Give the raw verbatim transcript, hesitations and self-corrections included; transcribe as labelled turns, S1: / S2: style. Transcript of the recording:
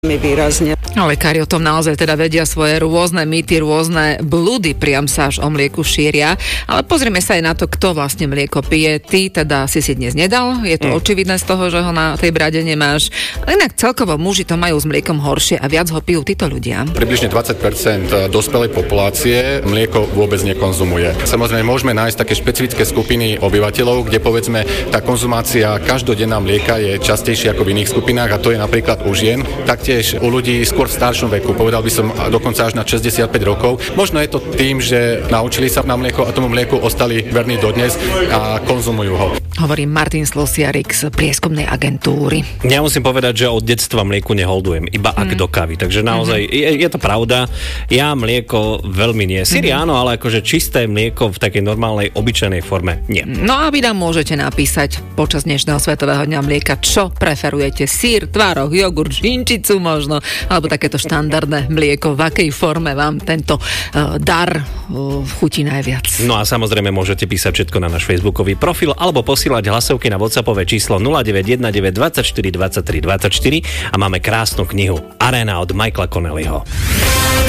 S1: výrazne.
S2: A lekári o tom naozaj teda vedia svoje rôzne mýty, rôzne blúdy priam sa až o mlieku šíria. Ale pozrieme sa aj na to, kto vlastne mlieko pije. Ty teda si si dnes nedal, je to mm. očividné z toho, že ho na tej brade nemáš. Ale inak celkovo muži to majú s mliekom horšie a viac ho pijú títo ľudia.
S3: Približne dvadsať percent dospelej populácie mlieko vôbec nekonzumuje. Samozrejme môžeme nájsť také špecifické skupiny obyvateľov, kde povedzme tá konzumácia každodenná mlieka je častejšia ako v iných skupinách, a to je napríklad u žien, taktiež u ľudí skôr v staršom veku, povedal by som dokonca až na šesťdesiatpäť rokov. Možno je to tým, že naučili sa na mlieko a tomu mlieku ostali verní dodnes a konzumujú ho.
S2: Hovorí Martin Slosiarik z prieskumnej agentúry.
S4: Ja musím povedať, že od detstva mlieku neholdujem, iba ak mm. do kávy. Takže naozaj mm-hmm. je, je to pravda. Ja mlieko veľmi nie. Syri mm-hmm. áno, ale akože čisté mlieko v takej normálnej, obyčajnej forme nie.
S2: No a vy nám môžete napísať počas dnešného Svetového dňa mlieka, čo preferujete. Syr, tvároh, jogurt, žinčicu možno, alebo takéto štandardné mlieko. V akej forme vám tento uh, dar uh, chutí najviac?
S4: No a samozrejme môžete písať všetko na náš facebookový profil alebo posielať hlasovky na WhatsAppové číslo nula deväť jeden deväť dvadsaťštyri dvadsaťtri dvadsaťštyri a máme krásnu knihu Arena od Michaela Connellyho.